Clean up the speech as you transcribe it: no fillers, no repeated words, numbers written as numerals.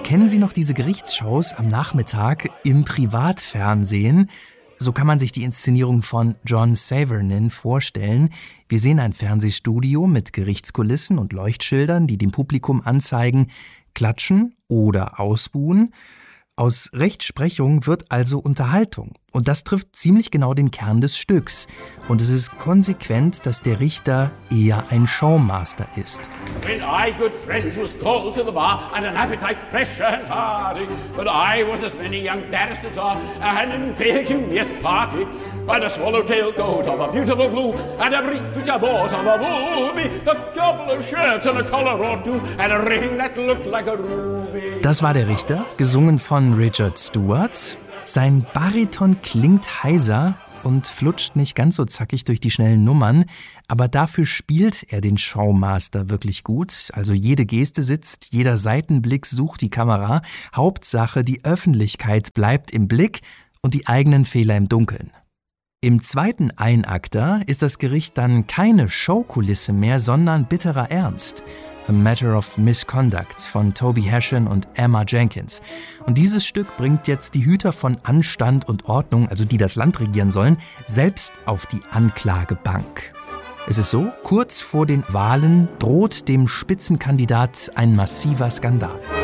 Kennen Sie noch diese Gerichtsshows am Nachmittag im Privatfernsehen? So kann man sich die Inszenierung von John Savornin vorstellen. Wir sehen ein Fernsehstudio mit Gerichtskulissen und Leuchtschildern, die dem Publikum anzeigen, klatschen oder ausbuhen. Aus Rechtsprechung wird also Unterhaltung. Und das trifft ziemlich genau den Kern des Stücks. Und es ist konsequent, dass der Richter eher ein Showmaster ist. When I, good friends, was called to the bar, and an appetite fresh and hearty, but I was as many young barristers are, and an impecunious party, by the swallow-tailed goat of a beautiful blue, and a brief which I bought of a booby, a couple of shirts and a collar or two, and a ring that looked like a ruby. Das war der Richter, gesungen von Richard Stewart. Sein Bariton klingt heiser und flutscht nicht ganz so zackig durch die schnellen Nummern, aber dafür spielt er den Showmaster wirklich gut. Also jede Geste sitzt, jeder Seitenblick sucht die Kamera. Hauptsache, die Öffentlichkeit bleibt im Blick und die eigenen Fehler im Dunkeln. Im zweiten Einakter ist das Gericht dann keine Showkulisse mehr, sondern bitterer Ernst. A Matter of Misconduct von Toby Hession und Emma Jenkins. Und dieses Stück bringt jetzt die Hüter von Anstand und Ordnung, also die das Land regieren sollen, selbst auf die Anklagebank. Es ist so, kurz vor den Wahlen droht dem Spitzenkandidat ein massiver Skandal.